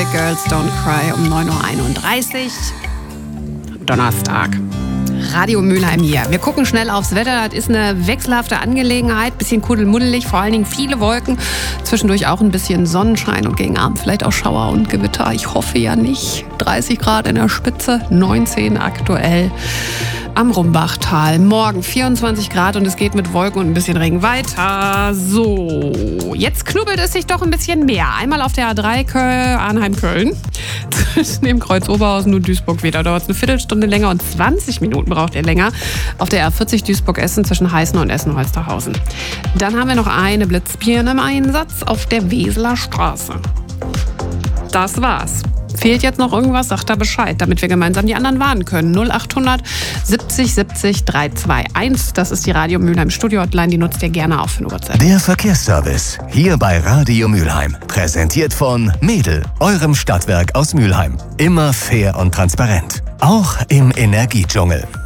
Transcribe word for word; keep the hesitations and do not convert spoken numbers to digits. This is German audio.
Big Girls Don't Cry um neun Uhr einunddreißig. Donnerstag. Radio Mülheim hier. Wir gucken schnell aufs Wetter. Das ist eine wechselhafte Angelegenheit. Bisschen kuddelmuddelig, vor allen Dingen viele Wolken. Zwischendurch auch ein bisschen Sonnenschein und gegen Abend vielleicht auch Schauer und Gewitter. Ich hoffe ja nicht. dreißig Grad in der Spitze, neunzehn aktuell am Rumbachtal. Morgen vierundzwanzig Grad und es geht mit Wolken und ein bisschen Regen weiter. So, jetzt knubbelt es sich doch ein bisschen mehr. Einmal auf der A drei Köln, Arnheim-Köln. Zwischen dem Kreuz Oberhausen und Duisburg wieder dauert es eine Viertelstunde länger und zwanzig Minuten braucht ihr länger. Auf der R vierzig Duisburg-Essen zwischen Heißen und Essen-Holsterhausen. Dann haben wir noch eine Blitzbirne im Einsatz auf der Weseler Straße. Das war's. Fehlt jetzt noch irgendwas, sagt da Bescheid, damit wir gemeinsam die anderen warnen können. null acht hundert siebzig siebzig dreihunderteinundzwanzig. Das ist die Radio Mülheim Studio-Hotline, die nutzt ihr gerne auch für eine Uhrzeit. Der Verkehrsservice, hier bei Radio Mülheim. Präsentiert von Mädel, eurem Stadtwerk aus Mülheim. Immer fair und transparent. Auch im Energiedschungel.